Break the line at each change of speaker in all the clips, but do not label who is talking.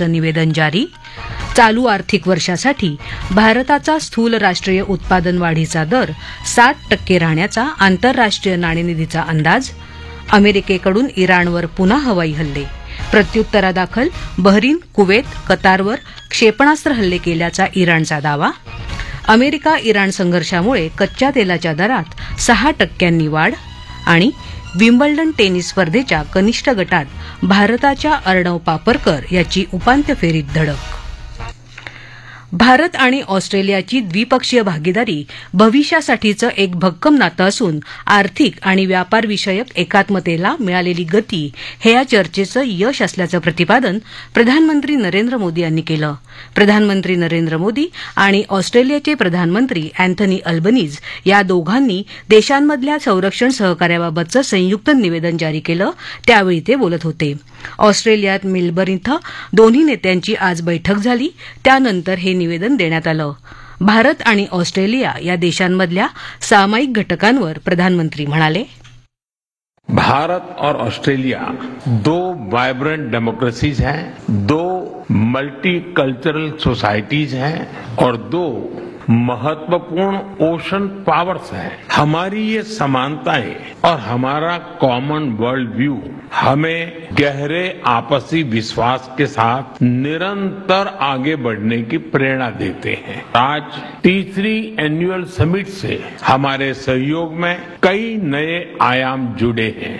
मंत्र्यांचं निवेदन जारी. चालू आर्थिक वर्षासाठी भारताचा स्थूल राष्ट्रीय उत्पादन वाढीचा दर 60% राहण्याचा आंतरराष्ट्रीय नाणेनिधीचा अंदाज. अमेरिकेकडून इराणवर पुन्हा हवाई हल्ले. प्रत्युत्तरादाखल बहरीन, कुवेत, कतारवर क्षेपणास्त्र हल्ले केल्याचा इराणचा दावा. अमेरिका इराण संघर्षामुळे कच्च्या तेलाच्या दरात 6% वाढ. आणि विम्बल्डन टेनिस स्पर्धेच्या कनिष्ठ गटात भारताच्या अर्णव पापरकर याची उपांत्य फेरीत धडक. भारत आणि ऑस्ट्रेलियाची द्विपक्षीय भागीदारी भविष्यासाठीचं एक भक्कम नातं असून आर्थिक आणि व्यापार विषयक एकात्मतेला मिळालेली गती हे या चर्चेचं यश असल्याचं प्रतिपादन प्रधानमंत्री नरेंद्र मोदी यांनी केलं. प्रधानमंत्री नरेंद्र मोदी आणि ऑस्ट्रेलियाचे प्रधानमंत्री अँथनी अल्बनीज या दोघांनी देशांमधल्या संरक्षण सहकार्याबाबतचं संयुक्त निवेदन जारी केलं. त्यावेळी ते बोलत होते. ऑस्ट्रेलियात मेलबर्न इथं दोन्ही नेत्यांची आज बैठक झाली. त्यानंतर हे निवेदन देण्यात आलं. भारत आणि ऑस्ट्रेलिया या देशांमधल्या सामायिक घटकांवर प्रधानमंत्री म्हणाले,
भारत और ऑस्ट्रेलिया दो वाइब्रेंट डेमोक्रेसीज हैं, दो मल्टीकल्चरल सोसाइटीज हैं और दो महत्वपूर्ण ओशन पावर्स हैं. हमारी ये समानताएं और हमारा कॉमन वर्ल्ड व्यू हमें गहरे आपसी विश्वास के साथ निरंतर आगे बढ़ने की प्रेरणा देते हैं. आज तीसरी एनुअल समिट से हमारे सहयोग में कई नए आयाम जुड़े हैं.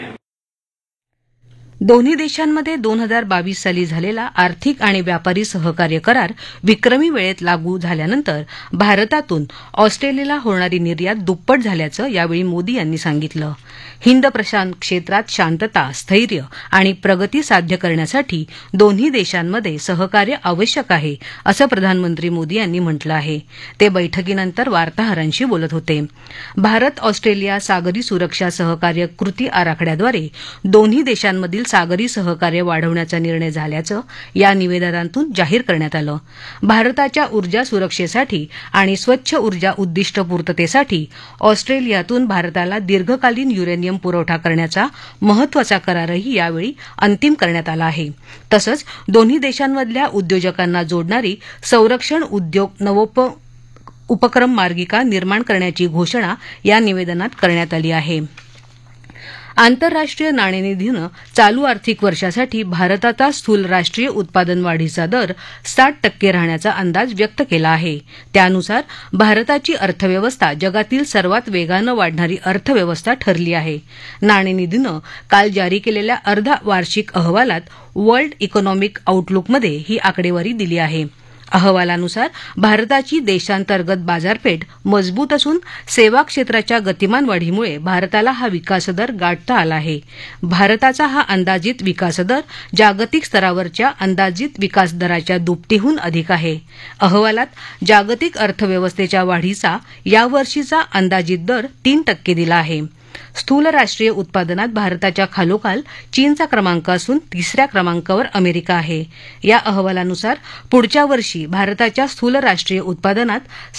दोन्ही देशांमध्ये 2022 साली झालेला आर्थिक आणि व्यापारी सहकार्य करार विक्रमी वेळेत लागू झाल्यानंतर भारतातून ऑस्ट्रेलियाला होणारी निर्यात दुप्पट झाल्याचं यावेळी मोदी यांनी सांगितलं. हिंद प्रशांत क्षेत्रात शांतता, स्थैर्य आणि प्रगती साध्य करण्यासाठी दोन्ही देशांमध्ये सहकार्य आवश्यक आहे असं प्रधानमंत्री मोदी यांनी म्हटलं आहे. ते बैठकीनंतर वार्ताहरांशी बोलत होते. भारत ऑस्ट्रेलिया सागरी सुरक्षा सहकार्य कृती आराखड्याद्वारे दोन्ही देशांमधील सागरी सहकार्य वाढवण्याचा निर्णय झाल्याचं या निवेदनातून जाहीर करण्यात आलं. भारताच्या ऊर्जा सुरक्षेसाठी आणि स्वच्छ ऊर्जा उद्दिष्ट पूर्ततेसाठी ऑस्ट्रेलियातून भारताला दीर्घकालीन युरेनियम पुरवठा करण्याचा महत्वाचा करारही यावेळी अंतिम करण्यात आला आहे. तसंच दोन्ही देशांमधल्या उद्योजकांना जोडणारी संरक्षण उद्योग उपक्रम मार्गिका निर्माण करण्याची घोषणा या निवेदनात करण्यात आली आहे. आंतरराष्ट्रीय नाणेनिधीनं चालू आर्थिक वर्षासाठी भारताचा स्थूल राष्ट्रीय उत्पादन वाढीचा दर 60% राहण्याचा अंदाज व्यक्त केला आहे. त्यानुसार भारताची अर्थव्यवस्था जगातील सर्वात वेगानं वाढणारी अर्थव्यवस्था ठरली आहे. नाणेनिधीनं काल जारी केलेल्या अर्धवार्षिक अहवालात वर्ल्ड इकॉनॉमिक आउटलुकमध्ये ही आकडेवारी दिली आहे. अहवालानुसार भारताची देशांतर्गत बाजारपेठ मजबूत असून सेवा क्षेत्राच्या गतिमान वाढीमुळे भारताला हा विकासदर गाठता आला आहे. भारताचा हा अंदाजित विकासदर जागतिक स्तरावरच्या अंदाजित विकासदराच्या दुपटीहून अधिक आहे. अहवालात जागतिक अर्थव्यवस्थेच्या वाढीचा यावर्षीचा अंदाजित दर 3% दिला आहे. स्थूल राष्ट्रीय उत्पादनात भारताच्या खालोखाल चीनचा क्रमांक असून तिसऱ्या क्रमांकावर अमेरिका आहे. या अहवालानुसार पुढच्या वर्षी भारताच्या स्थूल राष्ट्रीय उत्पादनात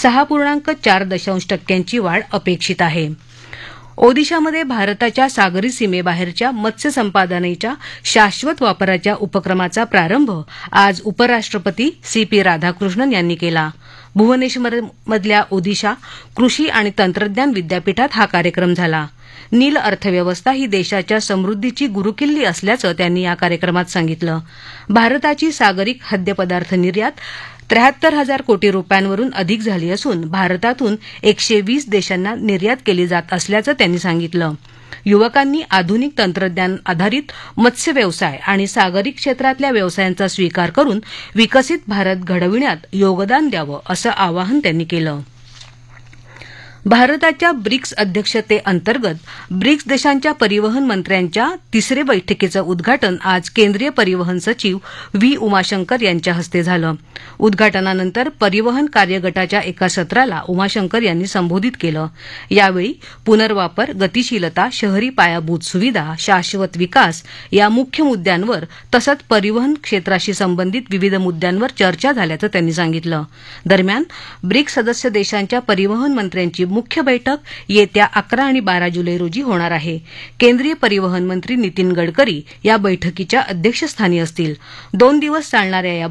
6.4% वाढ अपेक्षित आहे. ओदिशामध्ये भारताच्या सागरी सीमेबाहेरच्या मत्स्य संपादनाच्या शाश्वत वापराच्या उपक्रमाचा प्रारंभ आज उपराष्ट्रपती CP राधाकृष्णन यांनी केला. भुवनेश्वरमधल्या ओदिशा कृषी आणि तंत्रज्ञान विद्यापीठात हा कार्यक्रम झाला. नील अर्थव्यवस्था ही देशाच्या समृद्धीची गुरुकिल्ली असल्याचं त्यांनी या कार्यक्रमात सांगितलं. भारताची सागरी खाद्यपदार्थ निर्यात 73,000 कोटी रुपयांवरून अधिक झाली असून भारतातून 120 देशांना निर्यात केली जात असल्याचं त्यांनी सांगितलं. युवकांनी आधुनिक तंत्रज्ञान आधारित मत्स्य व्यवसाय आणि सागरी क्षेत्रातल्या व्यवसायांचा स्वीकार करून विकसित भारत घडविण्यात योगदान द्यावं असं आवाहन त्यांनी केलं. भारताच्या ब्रिक्स अध्यक्षतेअंतर्गत ब्रिक्स देशांच्या परिवहन मंत्र्यांच्या तिसरे बैठकीचं उद्घाटन आज केंद्रीय परिवहन सचिव व्ही उमाशंकर यांच्या हस्ते झालं. उद्घाटनानंतर परिवहन कार्यगटाच्या एका सत्राला उमाशंकर यांनी संबोधित केलं. यावेळी पुनर्वापर, गतिशीलता, शहरी पायाभूत सुविधा, शाश्वत विकास या मुख्य मुद्द्यांवर तसंच परिवहन क्षेत्राशी संबंधित विविध मुद्द्यांवर चर्चा झाल्याचं त्यांनी सांगितलं. दरम्यान ब्रिक्स सदस्य देशांच्या परिवहन मंत्र्यांची मुख्य बैठक येत्या 11 आणि 12 जुलै रोजी होणार आहे. केंद्रीय परिवहन मंत्री नितीन गडकरी या बैठकीच्या अध्यक्षस्थानी असतील. 2 दिवस चालणाऱ्या या